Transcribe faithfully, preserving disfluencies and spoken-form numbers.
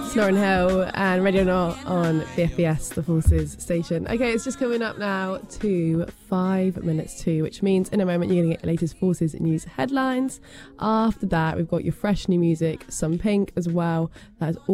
It's Lauryn Hill and Radio Not on the F B S, the Forces station. Okay, it's just coming up now to five minutes to, which means in a moment you're going to get your latest Forces news headlines. After that, we've got your fresh new music, some Pink as well. That is all